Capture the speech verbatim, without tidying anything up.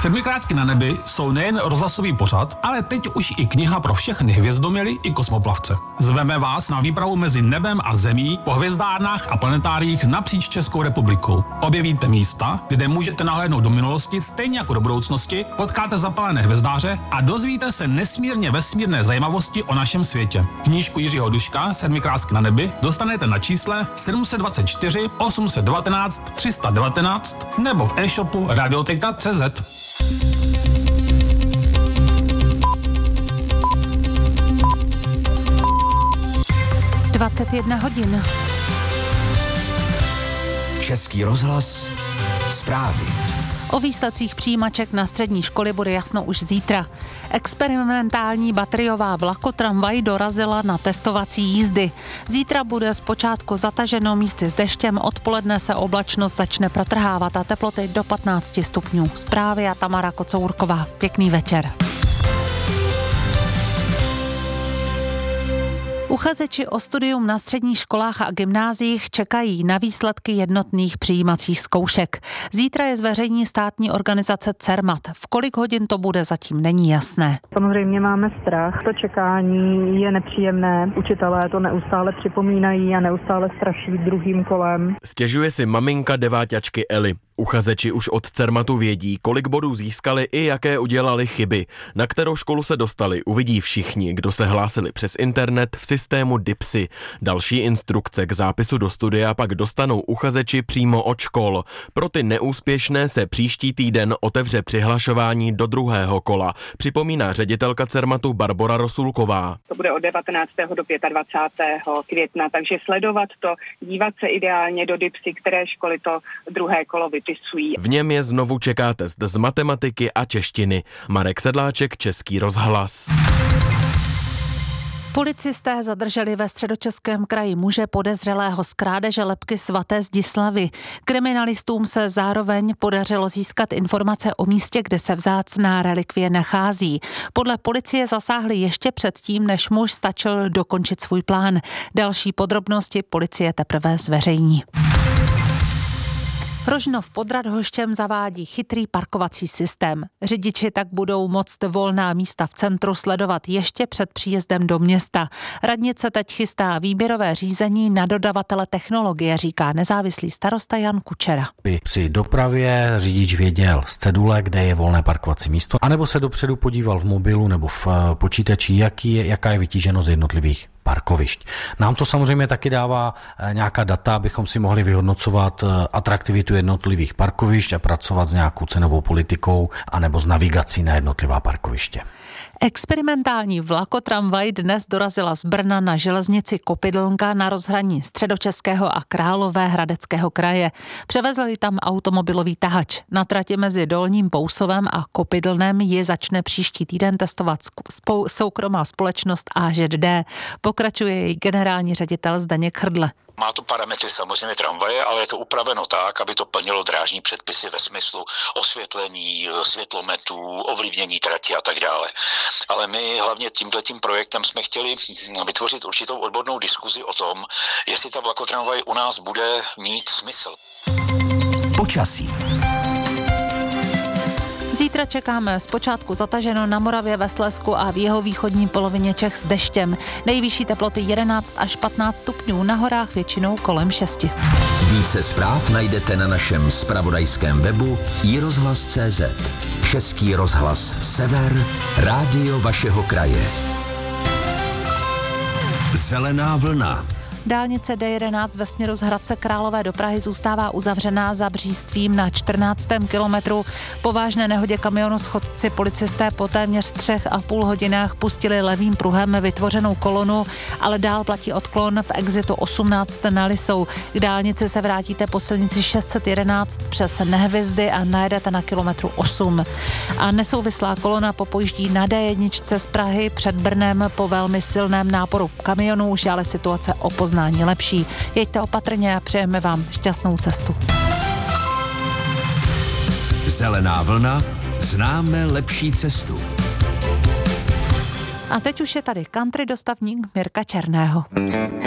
Sedmikrásky na nebi jsou nejen rozhlasový pořad, ale teď už i kniha pro všechny hvězdoměly i kosmoplavce. Zveme vás na výpravu mezi nebem a zemí po hvězdárnách a planetáriích napříč Českou republikou. Objevíte místa, kde můžete nahlédnout do minulosti stejně jako do budoucnosti, potkáte zapalené hvězdáře a dozvíte se nesmírně vesmírné zajímavosti o našem světě. Knížku Jiřího Duška Sedmikrásky na nebi dostanete na čísle sedm set dvacet čtyři osm set devatenáct tři sta devatenáct nebo v e-shopu radioteka tečka cé zet. dvacet jedna hodin. Český rozhlas, zprávy. O výsledcích přijímaček na střední školy bude jasno už zítra. Experimentální bateriová vlakotramvaj dorazila na testovací jízdy. Zítra bude zpočátku zataženo místy s deštěm, odpoledne se oblačnost začne protrhávat a teploty do patnáct stupňů. Zprávy a Tamara Kocourková. Pěkný večer. Uchazeči o studium na středních školách a gymnáziích čekají na výsledky jednotných přijímacích zkoušek. Zítra je zveřejní státní organizace Cermat. V kolik hodin to bude, zatím není jasné. Samozřejmě máme strach. To čekání je nepříjemné. Učitelé to neustále připomínají a neustále straší druhým kolem. Stěžuje si maminka deváťačky Eli. Uchazeči už od Cermatu vědí, kolik bodů získali i jaké udělali chyby. Na kterou školu se dostali, uvidí všichni, kdo se hlásili přes internet v systému DIPSy. Další instrukce k zápisu do studia pak dostanou uchazeči přímo od škol. Pro ty neúspěšné se příští týden otevře přihlašování do druhého kola, připomíná ředitelka Cermatu Barbora Rosulková. To bude od devatenáctého do dvacátého pátého května, takže sledovat to, dívat se ideálně do DIPSy, které školy to druhé kolo vypisují. V něm je znovu čeká test z matematiky a češtiny. Marek Sedláček, Český rozhlas. Policisté zadrželi ve Středočeském kraji muže podezřelého z krádeže lebky svaté Zdislavy. Kriminalistům se zároveň podařilo získat informace o místě, kde se vzácná relikvie nachází. Podle policie zasáhli ještě předtím, než muž stačil dokončit svůj plán. Další podrobnosti policie teprve zveřejní. Rožnov pod Radhoštěm zavádí chytrý parkovací systém. Řidiči tak budou moct volná místa v centru sledovat ještě před příjezdem do města. Radnice teď chystá výběrové řízení na dodavatele technologie, říká nezávislý starosta Jan Kučera. Při dopravě řidič věděl z cedule, kde je volné parkovací místo, anebo se dopředu podíval v mobilu nebo v počítači, jaký je, jaká je vytíženost jednotlivých parkovišť. Nám to samozřejmě taky dává nějaká data, abychom si mohli vyhodnocovat atraktivitu jednotlivých parkovišť a pracovat s nějakou cenovou politikou anebo s navigací na jednotlivá parkoviště. Experimentální vlakotramvaj dnes dorazila z Brna na železnici Kopydlnka na rozhraní Středočeského a Královéhradeckého kraje. Převezl ji tam automobilový tahač. Na trati mezi Dolním Bousovem a Kopydlnem ji začne příští týden testovat spou- soukromá společnost A Ž D. Pokračuje její generální ředitel Zdeněk Hrdle. Má to parametry samozřejmě tramvaje, ale je to upraveno tak, aby to plnilo drážní předpisy ve smyslu osvětlení, světlometů, ovlivnění trati a tak dále. Ale my hlavně tímhletím projektem jsme chtěli vytvořit určitou odbornou diskuzi o tom, jestli ta vlakotramvaj u nás bude mít smysl. Počasí. Zítra čekáme zpočátku zataženo na Moravě, ve Slezsku a v jihovýchodní polovině Čech s deštěm. Nejvyšší teploty jedenáct až patnáct stupňů, na horách většinou kolem šesti. Více zpráv najdete na našem zpravodajském webu i rozhlas tečka cé zet. Český rozhlas Sever, rádio vašeho kraje. Zelená vlna. Dálnice D jedenáct ve směru z Hradce Králové do Prahy zůstává uzavřená za Břístvím na čtrnáctém kilometru. Po vážné nehodě kamionu schodci policisté po téměř třech a půl hodinách pustili levým pruhem vytvořenou kolonu, ale dál platí odklon v exitu osmnáct na Lisou. K dálnici se vrátíte po silnici šest set jedenáct přes Nehvězdy a najedete na kilometru osm. A nesouvislá kolona popojíždí na D jedna z Prahy před Brnem po velmi silném náporu kamionů, už je ale situace o poznání lepší. Jeďte opatrně a přejeme vám šťastnou cestu. Zelená vlna, známe lepší cestu. A teď už je tady country dostavník Mirka Černého.